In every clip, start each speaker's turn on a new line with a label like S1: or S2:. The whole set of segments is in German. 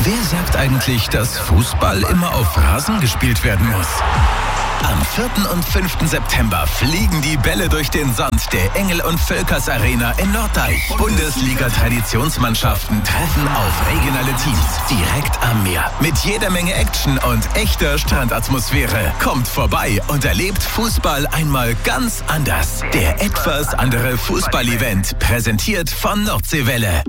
S1: Wer sagt eigentlich, dass Fußball immer auf Rasen gespielt werden muss? Am 4. und 5. September fliegen die Bälle durch den Sand der Engel- und Völkers Arena in Norddeich. Bundesliga-Traditionsmannschaften treffen auf regionale Teams direkt am Meer. Mit jeder Menge Action und echter Strandatmosphäre. Kommt vorbei und erlebt Fußball einmal ganz anders. Der etwas andere Fußball-Event, präsentiert von Nordseewelle.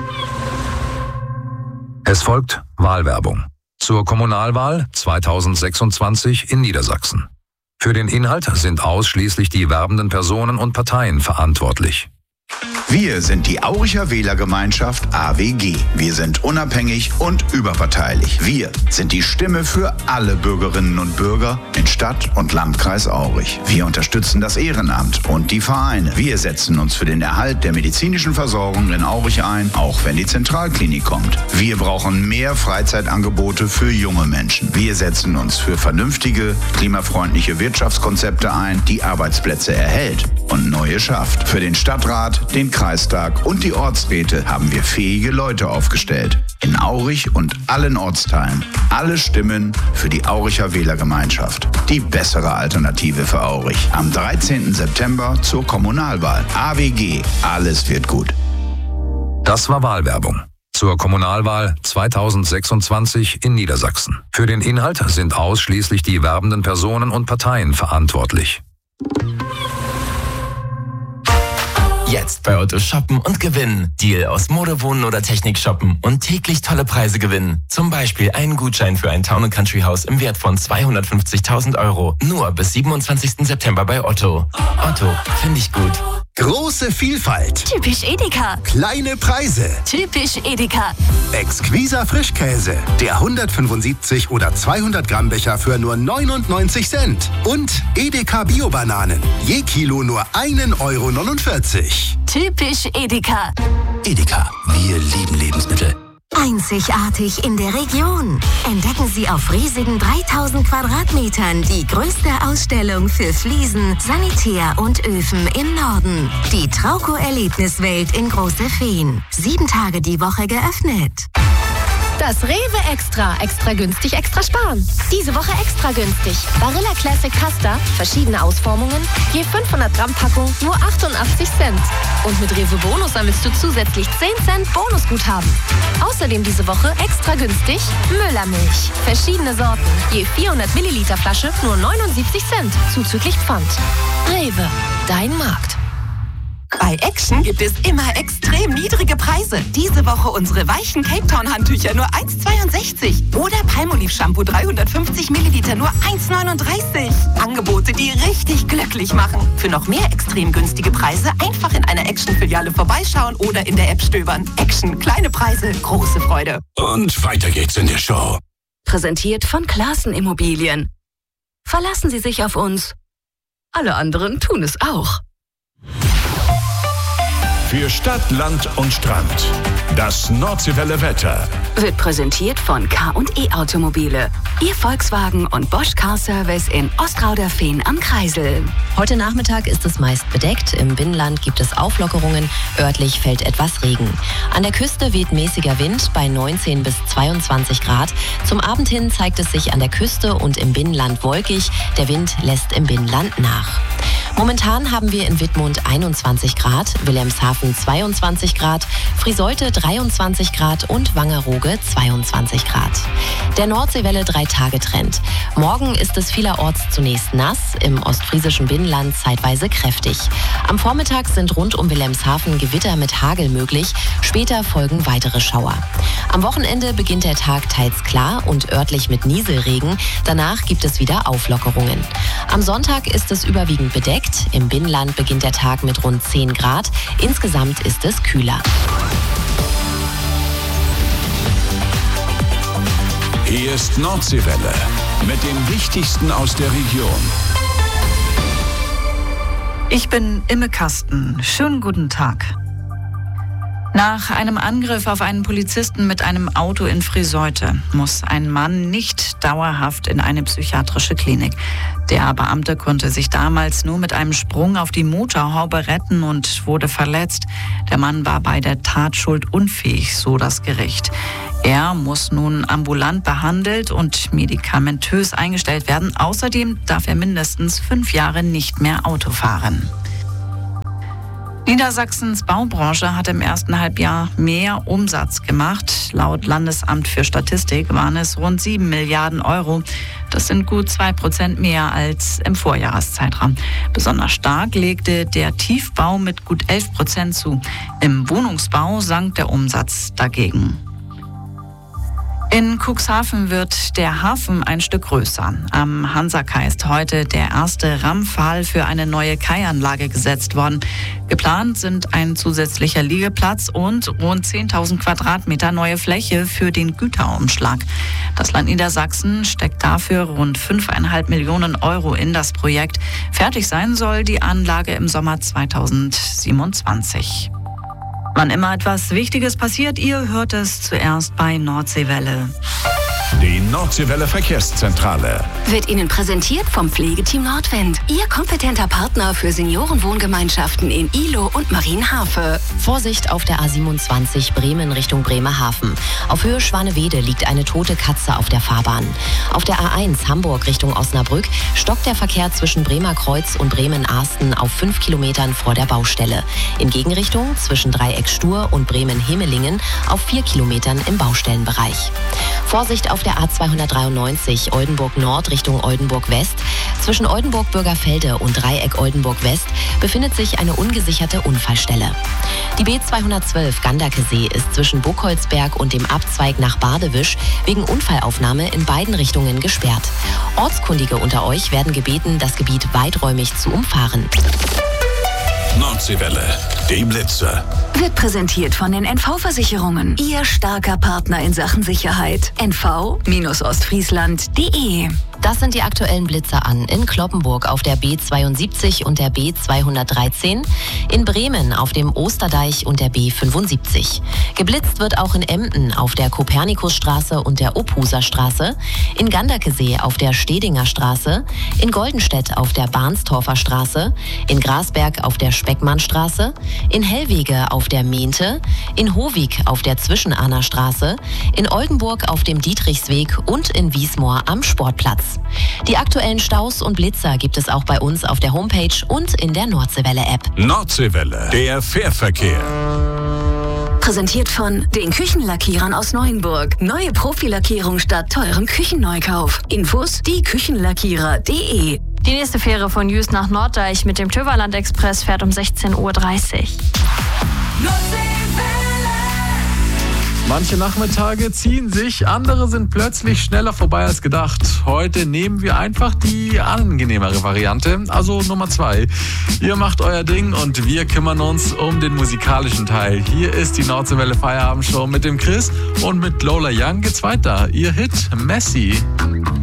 S2: Es folgt Wahlwerbung zur Kommunalwahl 2026 in Niedersachsen. Für den Inhalt sind ausschließlich die werbenden Personen und Parteien verantwortlich.
S3: Wir sind die Auricher Wählergemeinschaft AWG. Wir sind unabhängig und überparteilich. Wir sind die Stimme für alle Bürgerinnen und Bürger in Stadt und Landkreis Aurich. Wir unterstützen das Ehrenamt und die Vereine. Wir setzen uns für den Erhalt der medizinischen Versorgung in Aurich ein, auch wenn die Zentralklinik kommt. Wir brauchen mehr Freizeitangebote für junge Menschen. Wir setzen uns für vernünftige, klimafreundliche Wirtschaftskonzepte ein, die Arbeitsplätze erhält und neue schafft. Für den Stadtrat, den Kreistag und die Ortsräte haben wir fähige Leute aufgestellt. In Aurich und allen Ortsteilen. Alle Stimmen für die Auricher Wählergemeinschaft. Die bessere Alternative für Aurich. Am 13. September zur Kommunalwahl. AWG. Alles wird gut.
S2: Das war Wahlwerbung zur Kommunalwahl 2026 in Niedersachsen. Für den Inhalt sind ausschließlich die werbenden Personen und Parteien verantwortlich.
S4: Jetzt bei Otto shoppen und gewinnen. Deal aus Mode, Wohnen oder Technik shoppen und täglich tolle Preise gewinnen. Zum Beispiel einen Gutschein für ein Town & Country Haus im Wert von 250.000 €. Nur bis 27. September bei Otto. Otto, finde ich gut.
S5: Große Vielfalt.
S6: Typisch Edeka.
S5: Kleine Preise.
S6: Typisch Edeka.
S5: Exquiser Frischkäse. Der 175 oder 200 Gramm Becher für nur 99 Cent. Und Edeka Bio-Bananen. Je Kilo nur 1,49 €.
S6: Typisch Edeka.
S1: Edeka, wir lieben Lebensmittel.
S7: Einzigartig in der Region. Entdecken Sie auf riesigen 3000 Quadratmetern die größte Ausstellung für Fliesen, Sanitär und Öfen im Norden. Die Trauco-Erlebniswelt in Große Feen. 7 Tage die Woche geöffnet.
S8: Das Rewe Extra. Extra günstig, extra sparen. Diese Woche extra günstig. Barilla Classic Pasta, verschiedene Ausformungen, je 500 Gramm Packung, nur 88 Cent. Und mit Rewe Bonus sammelst du zusätzlich 10 Cent Bonusguthaben. Außerdem diese Woche extra günstig Müllermilch. Verschiedene Sorten, je 400 Milliliter Flasche, nur 79 Cent, zuzüglich Pfand. Rewe, dein Markt.
S9: Bei Action gibt es immer extrem niedrige Preise. Diese Woche unsere weichen Cape Town Handtücher nur 1,62. Oder Palmolive Shampoo 350 Milliliter nur 1,39. Angebote, die richtig glücklich machen. Für noch mehr extrem günstige Preise einfach in einer Action-Filiale vorbeischauen oder in der App stöbern. Action, kleine Preise, große Freude.
S10: Und weiter geht's in der Show.
S6: Präsentiert von Classen Immobilien. Verlassen Sie sich auf uns. Alle anderen tun es auch.
S10: Für Stadt, Land und Strand. Das Nordseewelle Wetter.
S6: Wird präsentiert von K&E Automobile. Ihr Volkswagen und Bosch Car Service in Ostrauder-Fehn am Kreisel.
S11: Heute Nachmittag ist es meist bedeckt. Im Binnenland gibt es Auflockerungen. Örtlich fällt etwas Regen. An der Küste weht mäßiger Wind bei 19 bis 22 Grad. Zum Abend hin zeigt es sich an der Küste und im Binnenland wolkig. Der Wind lässt im Binnenland nach. Momentan haben wir in Wittmund 21 Grad, Wilhelmshaven 22 Grad, Friseute 23 Grad und Wangerooge 22 Grad. Der Nordseewelle 3-Tage-Trend. Morgen ist es vielerorts zunächst nass, im ostfriesischen Binnenland zeitweise kräftig. Am Vormittag sind rund um Wilhelmshaven Gewitter mit Hagel möglich, später folgen weitere Schauer. Am Wochenende beginnt der Tag teils klar und örtlich mit Nieselregen, danach gibt es wieder Auflockerungen. Am Sonntag ist es überwiegend bedeckt. Im Binnenland beginnt der Tag mit rund 10 Grad. Insgesamt ist es kühler.
S10: Hier ist Nordseewelle mit dem Wichtigsten aus der Region.
S12: Ich bin Imme Kasten. Schönen guten Tag. Nach einem Angriff auf einen Polizisten mit einem Auto in Friseute muss ein Mann nicht dauerhaft in eine psychiatrische Klinik. Der Beamte konnte sich damals nur mit einem Sprung auf die Motorhaube retten und wurde verletzt. Der Mann war bei der Tat schuldunfähig, so das Gericht. Er muss nun ambulant behandelt und medikamentös eingestellt werden. Außerdem darf er mindestens 5 Jahre nicht mehr Auto fahren. Niedersachsens Baubranche hat im ersten Halbjahr mehr Umsatz gemacht. Laut Landesamt für Statistik waren es rund 7 Milliarden Euro. Das sind gut 2% mehr als im Vorjahreszeitraum. Besonders stark legte der Tiefbau mit gut 11% zu. Im Wohnungsbau sank der Umsatz dagegen. In Cuxhaven wird der Hafen ein Stück größer. Am Hansakai ist heute der erste Rahmenpfahl für eine neue Kaianlage gesetzt worden. Geplant sind ein zusätzlicher Liegeplatz und rund 10.000 Quadratmeter neue Fläche für den Güterumschlag. Das Land Niedersachsen steckt dafür rund 5,5 Millionen Euro in das Projekt. Fertig sein soll die Anlage im Sommer 2027. Wann immer etwas Wichtiges passiert, ihr hört es zuerst bei Nordseewelle.
S10: Die Nordseewelle Verkehrszentrale
S6: wird Ihnen präsentiert vom Pflegeteam Nordwind. Ihr kompetenter Partner für Seniorenwohngemeinschaften in Ihlow und Marienhafe.
S11: Vorsicht auf der A27 Bremen Richtung Bremerhaven. Auf Höhe Schwanewede liegt eine tote Katze auf der Fahrbahn. Auf der A1 Hamburg Richtung Osnabrück stockt der Verkehr zwischen Bremer Kreuz und Bremen-Arsten auf 5 Kilometern vor der Baustelle. In Gegenrichtung zwischen Dreieck Stur und Bremen-Hemelingen auf 4 Kilometern im Baustellenbereich. Vorsicht auf der A293 Oldenburg Nord Richtung Oldenburg West. Zwischen Oldenburg-Bürgerfelde und Dreieck Oldenburg West befindet sich eine ungesicherte Unfallstelle. Die B212 Gandakesee ist zwischen Buchholzberg und dem Abzweig nach Badewisch wegen Unfallaufnahme in beiden Richtungen gesperrt. Ortskundige unter euch werden gebeten, das Gebiet weiträumig zu umfahren.
S10: Nordseewelle, die Blitze.
S6: Wird präsentiert von den NV-Versicherungen. Ihr starker Partner in Sachen Sicherheit. NV-Ostfriesland.de.
S11: Das sind die aktuellen Blitzer an. In Cloppenburg auf der B72 und der B213. In Bremen auf dem Osterdeich und der B75. Geblitzt wird auch in Emden auf der Kopernikusstraße und der Ophuser Straße. In Gandakesee auf der Stedinger Straße. In Goldenstedt auf der Barnstorfer Straße. In Grasberg auf der Speckmannstraße. In Hellwege auf der Mehnte. In Hovig auf der Zwischenahner Straße. In Oldenburg auf dem Dietrichsweg und in Wiesmoor am Sportplatz. Die aktuellen Staus und Blitzer gibt es auch bei uns auf der Homepage und in der Nordseewelle-App.
S10: Nordseewelle, der Fährverkehr.
S6: Präsentiert von den Küchenlackierern aus Neuenburg. Neue Profilackierung statt teurem Küchenneukauf. Infos dieküchenlackierer.de.
S13: Die nächste Fähre von Jüst nach Norddeich mit dem Töverland Express fährt um 16:30 Uhr.
S14: Manche Nachmittage ziehen sich, andere sind plötzlich schneller vorbei als gedacht. Heute nehmen wir einfach die angenehmere Variante, also Nummer 2. Ihr macht euer Ding und wir kümmern uns um den musikalischen Teil. Hier ist die Nordseewelle Feierabendshow mit dem Chris und mit Lola Young geht's weiter. Ihr Hit Messi.